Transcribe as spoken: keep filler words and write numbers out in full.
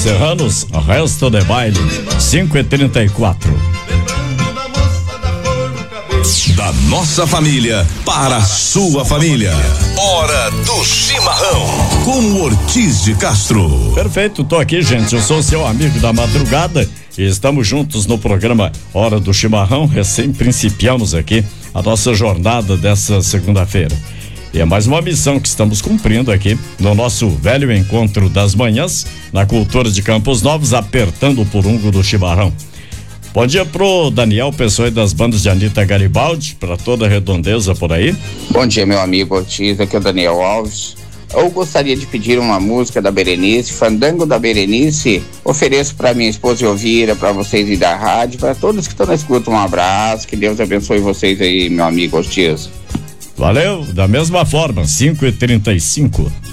Serranos, resto de baile, cinco e trinta e quatro. Da nossa família para a sua família. Hora do Chimarrão com Ortiz de Castro. Perfeito, tô aqui, gente. Eu sou seu amigo da madrugada e estamos juntos no programa Hora do Chimarrão. Recém principiamos aqui a nossa jornada dessa segunda-feira. E é mais uma missão que estamos cumprindo aqui no nosso velho encontro das manhãs, na Cultura de Campos Novos, apertando o porungo do chimarrão. Bom dia pro Daniel Pessoa das bandas de Anitta Garibaldi, para toda a redondeza por aí. Bom dia, meu amigo Ortiz, aqui é o Daniel Alves. Eu gostaria de pedir uma música da Berenice, Fandango da Berenice. Ofereço para minha esposa Elvira, para vocês e da rádio, para todos que estão na escuta, um abraço, que Deus abençoe vocês aí, meu amigo Ortiz. Valeu, da mesma forma, cinco e trinta e cinco.